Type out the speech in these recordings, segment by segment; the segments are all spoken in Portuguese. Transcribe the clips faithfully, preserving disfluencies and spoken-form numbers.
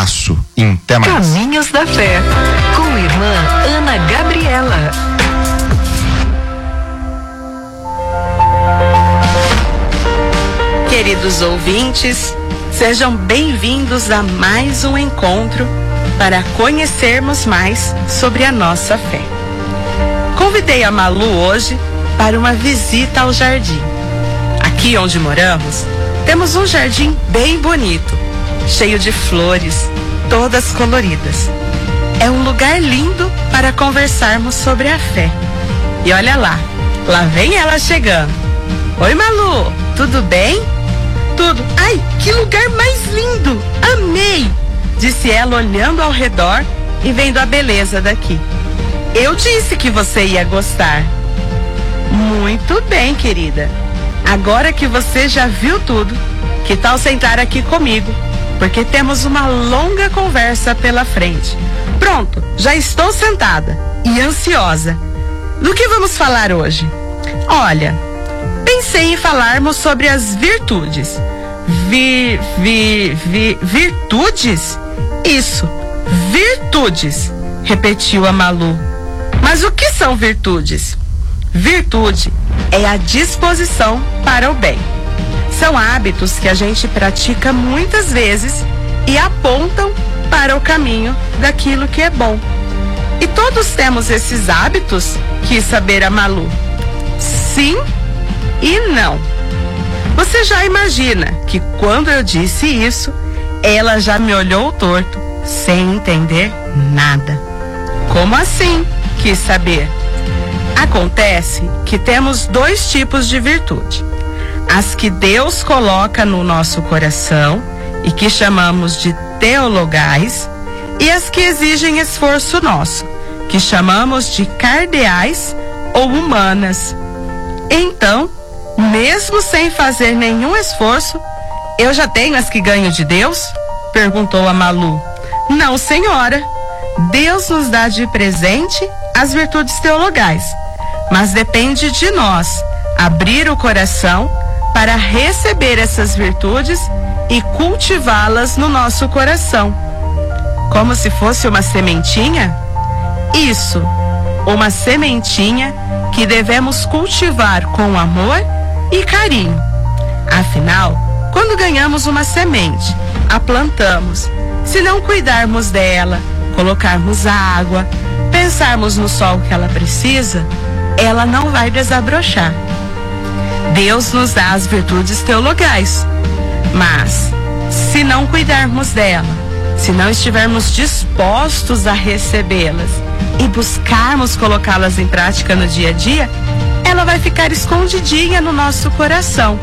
abraço e até mais. Caminhos da Fé, com irmã Ana Gabriela. Queridos ouvintes, sejam bem-vindos a mais um encontro para conhecermos mais sobre a nossa fé. Convidei a Malu hoje para uma visita ao jardim. Aqui onde moramos, temos um jardim bem bonito, cheio de flores, todas coloridas. É um lugar lindo para conversarmos sobre a fé. E olha lá, lá vem ela chegando. Oi, Malu, tudo bem? Tudo. Ai, que lugar mais lindo! Amei! Disse ela olhando ao redor e vendo a beleza daqui. Eu disse que você ia gostar. Muito bem, querida. Agora que você já viu tudo, que tal sentar aqui comigo? Porque temos uma longa conversa pela frente. Pronto, já estou sentada e ansiosa. Do que vamos falar hoje? Olha, pensei em falarmos sobre as virtudes. Vi, vi, vi, virtudes? Isso, virtudes, repetiu a Malu. Mas o que são virtudes? Virtude é a disposição para o bem. São hábitos que a gente pratica muitas vezes e apontam para o caminho daquilo que é bom. E todos temos esses hábitos? Quis saber a Malu. Sim e não. Você já imagina que quando eu disse isso, ela já me olhou torto, sem entender nada. Como assim? Quis saber. Acontece que temos dois tipos de virtude. As que Deus coloca no nosso coração e que chamamos de teologais, e as que exigem esforço nosso, que chamamos de cardeais ou humanas. Então, mesmo sem fazer nenhum esforço, eu já tenho as que ganho de Deus? Perguntou a Malu. Não, senhora. Deus nos dá de presente as virtudes teologais, mas depende de nós abrir o coração para receber essas virtudes e cultivá-las no nosso coração. Como se fosse uma sementinha? Isso, uma sementinha que devemos cultivar com amor e carinho. Afinal, quando ganhamos uma semente, a plantamos. Se não cuidarmos dela, colocarmos água, pensarmos no sol que ela precisa, ela não vai desabrochar. Deus nos dá as virtudes teologais, mas se não cuidarmos dela, se não estivermos dispostos a recebê-las e buscarmos colocá-las em prática no dia a dia, ela vai ficar escondidinha no nosso coração.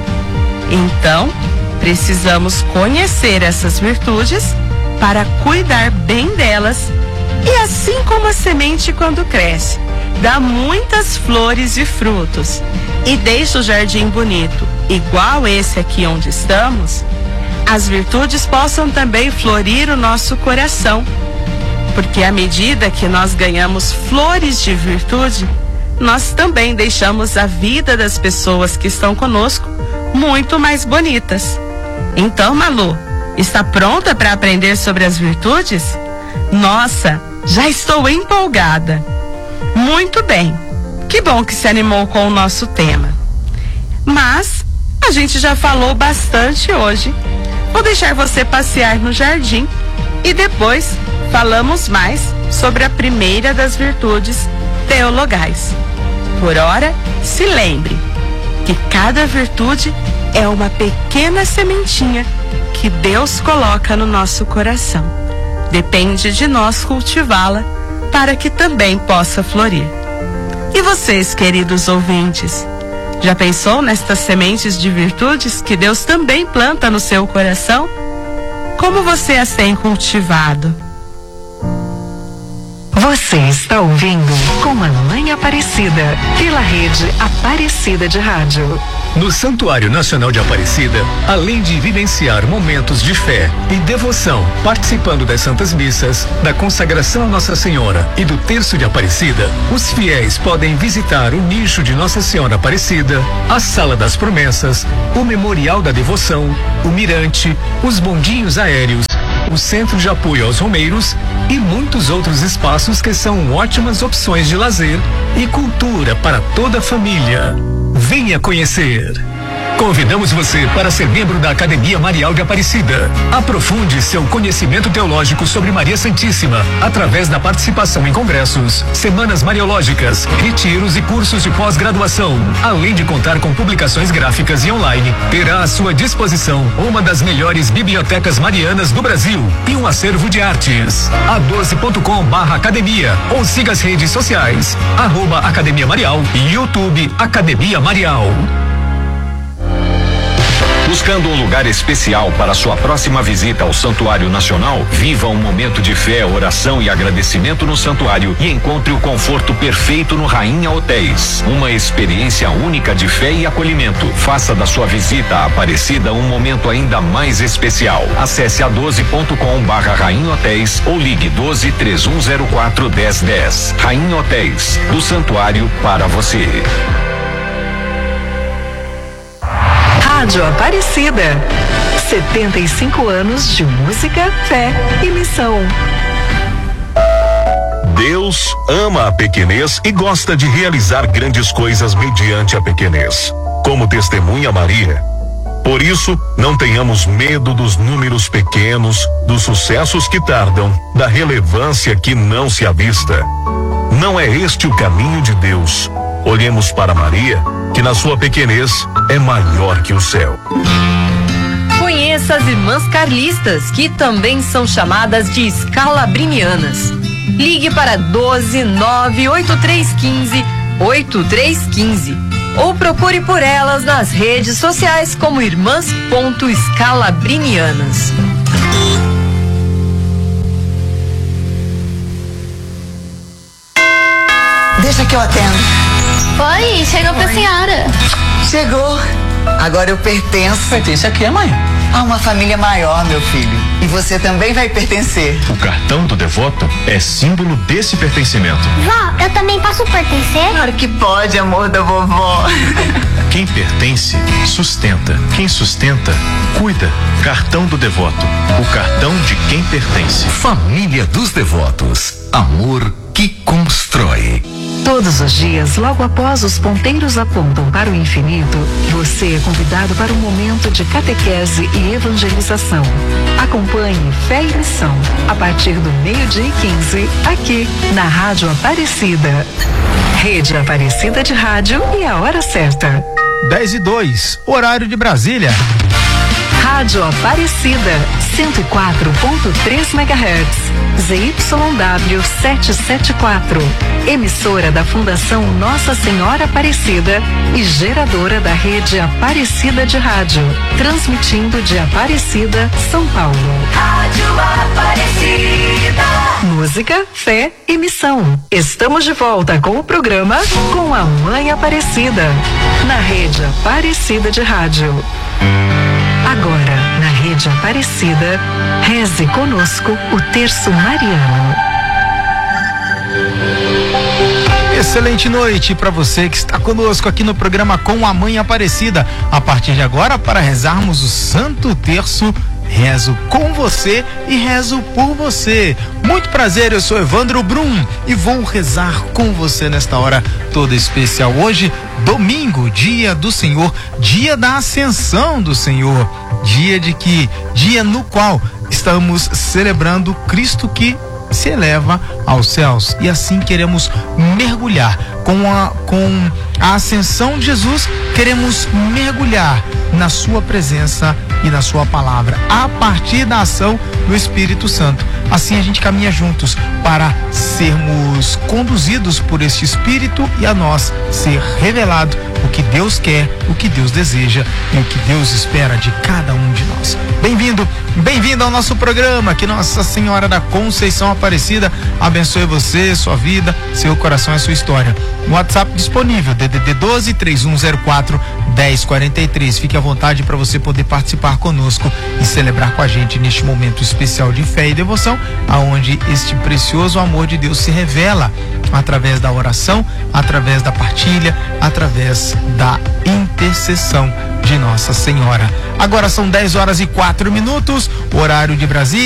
Então, precisamos conhecer essas virtudes para cuidar bem delas. E assim como a semente, quando cresce, dá muitas flores e frutos e deixa o jardim bonito, igual esse aqui onde estamos, as virtudes possam também florir o nosso coração. Porque à medida que nós ganhamos flores de virtude, nós também deixamos a vida das pessoas que estão conosco muito mais bonitas. Então, Malu, está pronta para aprender sobre as virtudes? Nossa, já estou empolgada. Muito bem, que bom que se animou com o nosso tema. Mas a gente já falou bastante hoje. Vou deixar você passear no jardim e depois falamos mais sobre a primeira das virtudes teologais. Por ora, se lembre que cada virtude é uma pequena sementinha que Deus coloca no nosso coração. Depende de nós cultivá-la para que também possa florir. E vocês, queridos ouvintes, já pensou nestas sementes de virtudes que Deus também planta no seu coração? Como você as tem cultivado? Você está ouvindo com Mamãe Aparecida, pela rede Aparecida de Rádio. No Santuário Nacional de Aparecida, além de vivenciar momentos de fé e devoção, participando das Santas Missas, da consagração a Nossa Senhora e do Terço de Aparecida, os fiéis podem visitar o nicho de Nossa Senhora Aparecida, a Sala das Promessas, o Memorial da Devoção, o Mirante, os bondinhos aéreos o Centro de Apoio aos Romeiros e muitos outros espaços que são ótimas opções de lazer e cultura para toda a família. Venha conhecer. Convidamos você para ser membro da Academia Marial de Aparecida. Aprofunde seu conhecimento teológico sobre Maria Santíssima através da participação em congressos, semanas mariológicas, retiros e cursos de pós-graduação. Além de contar com publicações gráficas e online, terá à sua disposição uma das melhores bibliotecas marianas do Brasil e um acervo de artes. a doze ponto com barra academia ou siga as redes sociais, arroba Academia Marial e YouTube Academia Marial. Buscando um lugar especial para sua próxima visita ao Santuário Nacional? Viva um momento de fé, oração e agradecimento no santuário e encontre o conforto perfeito no Rainha Hotéis. Uma experiência única de fé e acolhimento. Faça da sua visita à Aparecida um momento ainda mais especial. Acesse a doze ponto com barra Rainha Hotéis ou ligue doze, três um zero quatro, dez dez. Rainha Hotéis, do santuário para você. Rádio Aparecida. setenta e cinco anos de música, fé e missão. Deus ama a pequenez e gosta de realizar grandes coisas mediante a pequenez, como testemunha Maria. Por isso, não tenhamos medo dos números pequenos, dos sucessos que tardam, da relevância que não se avista. Não é este o caminho de Deus. Olhemos para Maria, que na sua pequenez é maior que o céu. Conheça as irmãs carlistas, que também são chamadas de escalabrinianas. Ligue para doze, nove oito três um cinco, oito três um cinco ou procure por elas nas redes sociais como irmãs.escalabrinianas. Deixa que eu atendo. Oi, chegou pra senhora. Chegou. Agora eu pertenço. Pertence a quê, mãe? A uma família maior, meu filho. E você também vai pertencer. O cartão do devoto é símbolo desse pertencimento. Vó, eu também posso pertencer? Claro que pode, amor da vovó. Quem pertence, sustenta. Quem sustenta, cuida. Cartão do devoto. O cartão de quem pertence. Família dos Devotos. Amor que constrói. Todos os dias, logo após os ponteiros apontam para o infinito, você é convidado para um momento de catequese e evangelização. Acompanhe Fé e Missão, a partir do meio-dia e quinze, aqui na Rádio Aparecida. Rede Aparecida de Rádio e a hora certa. dez e dois, horário de Brasília. Rádio Aparecida, cento e quatro ponto três megahertz, Z Y W setecentos e setenta e quatro, emissora da Fundação Nossa Senhora Aparecida e geradora da rede Aparecida de Rádio, transmitindo de Aparecida, São Paulo. Rádio Aparecida. Música, fé e missão. Estamos de volta com o programa Com a Mãe Aparecida, na rede Aparecida de Rádio. Agora, na Rede Aparecida, reze conosco o Terço Mariano. Excelente noite para você que está conosco aqui no programa Com a Mãe Aparecida. A partir de agora, para rezarmos o Santo Terço, rezo com você e rezo por você. Muito prazer, eu sou Evandro Brum e vou rezar com você nesta hora toda especial. Hoje, domingo, dia do Senhor, dia da ascensão do Senhor, dia de que, dia no qual estamos celebrando Cristo que se eleva aos céus, e assim queremos mergulhar com a, com a ascensão de Jesus, queremos mergulhar na sua presença e na sua palavra, a partir da ação do Espírito Santo. Assim a gente caminha juntos para sermos conduzidos por este Espírito e a nós ser revelado o que Deus quer, o que Deus deseja e o que Deus espera de cada um de nós. Bem-vindo, bem-vindo ao nosso programa, que Nossa Senhora da Conceição Aparecida abençoe você, sua vida, seu coração e sua história. O WhatsApp disponível, D D D doze, três um zero quatro, dez quarenta e três. Fique à vontade para você poder participar conosco e celebrar com a gente neste momento especial de fé e devoção, aonde este precioso amor de Deus se revela através da oração, através da partilha, através da intercessão de Nossa Senhora. Agora são dez horas e quatro minutos, horário de Brasília.